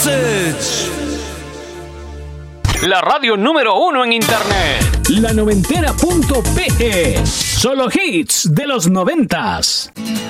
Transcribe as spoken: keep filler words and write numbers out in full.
Message. La radio número uno en internet. La noventera punto pe. Solo hits de los noventas.